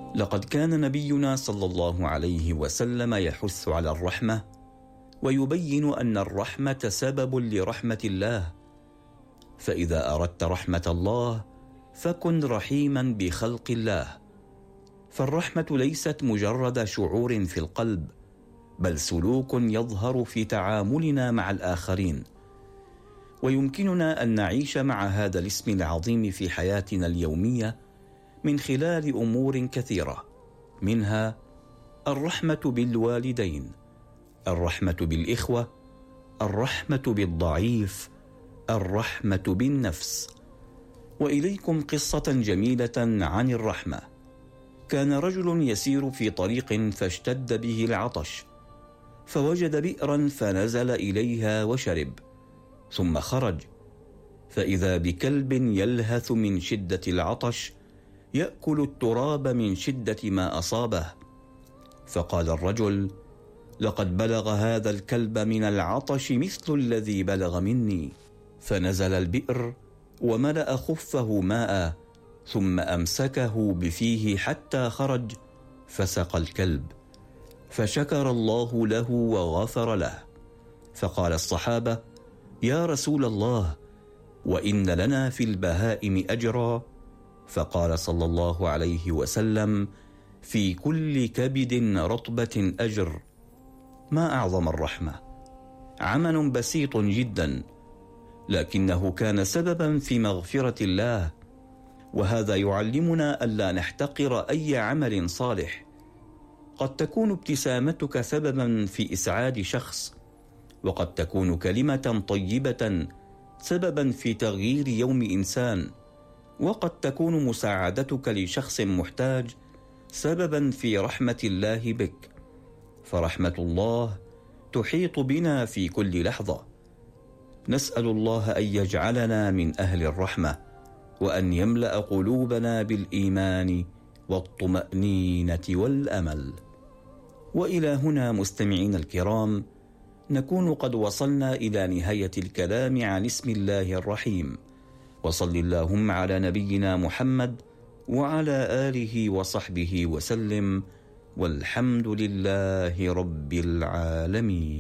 لقد كان نبينا صلى الله عليه وسلم يحث على الرحمة، ويبين أن الرحمة سبب لرحمة الله. فإذا أردت رحمة الله فكن رحيما بخلق الله، فالرحمة ليست مجرد شعور في القلب، بل سلوك يظهر في تعاملنا مع الآخرين. ويمكننا أن نعيش مع هذا الاسم العظيم في حياتنا اليومية من خلال أمور كثيرة، منها الرحمة بالوالدين، الرحمة بالإخوة، الرحمة بالضعيف، الرحمة بالنفس. وإليكم قصة جميلة عن الرحمة. كان رجل يسير في طريق فاشتد به العطش، فوجد بئرا فنزل إليها وشرب، ثم خرج فإذا بكلب يلهث من شدة العطش يأكل التراب من شدة ما أصابه. فقال الرجل: لقد بلغ هذا الكلب من العطش مثل الذي بلغ مني. فنزل البئر وملأ خفه ماء، ثم أمسكه بفيه حتى خرج فسقى الكلب، فشكر الله له وغفر له. فقال الصحابة: يا رسول الله، وإن لنا في البهائم أجرا؟ فقال صلى الله عليه وسلم: في كل كبد رطبة أجر. ما أعظم الرحمة، عمل بسيط جدا، لكنه كان سببا في مغفرة الله. وهذا يعلمنا ألا نحتقر أي عمل صالح. قد تكون ابتسامتك سببا في إسعاد شخص، وقد تكون كلمة طيبة سببا في تغيير يوم إنسان، وقد تكون مساعدتك لشخص محتاج سببا في رحمة الله بك. فرحمة الله تحيط بنا في كل لحظة. نسأل الله أن يجعلنا من أهل الرحمة، وأن يملأ قلوبنا بالإيمان والطمأنينة والأمل. وإلى هنا مستمعين الكرام نكون قد وصلنا إلى نهاية الكلام عن اسم الله الرحيم. وصل اللهم على نبينا محمد وعلى آله وصحبه وسلم، والحمد لله رب العالمين.